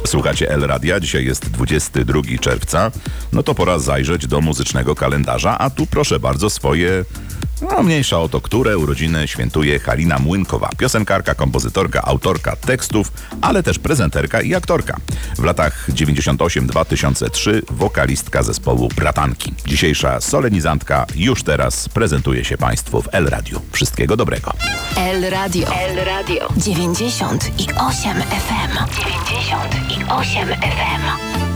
Słuchacie L Radia, dzisiaj jest 22 czerwca, no to pora zajrzeć do muzycznego kalendarza, a tu proszę bardzo swoje, mniejsza o to, które urodziny świętuje Halina Młynkowa. Piosenkarka, kompozytorka, autorka tekstów, ale też prezenterka i aktorka. W latach 98-2003 wokalistka zespołu Bratanki. Dzisiejsza solenizantka już teraz prezentuje się Państwu w L Radiu. Wszystkiego dobrego. L Radio. 98 FM. 98 FM.